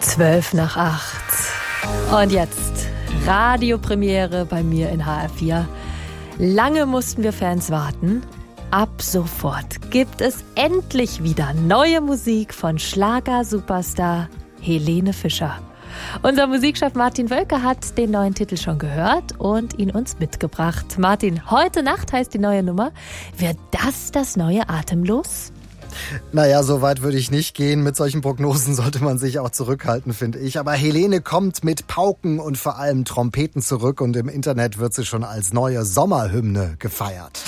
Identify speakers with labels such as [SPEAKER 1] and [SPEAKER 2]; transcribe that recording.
[SPEAKER 1] 8:12. Und jetzt Radiopremiere bei mir in HR4. Lange mussten wir Fans warten. Ab sofort gibt es endlich wieder neue Musik von Schlager-Superstar Helene Fischer. Unser Musikchef Martin Wölke hat den neuen Titel schon gehört und ihn uns mitgebracht. Martin, heute Nacht heißt die neue Nummer. Wird das neue Atemlos?
[SPEAKER 2] Naja, so weit würde ich nicht gehen. Mit solchen Prognosen sollte man sich auch zurückhalten, finde ich. Aber Helene kommt mit Pauken und vor allem Trompeten zurück und im Internet wird sie schon als neue Sommerhymne gefeiert.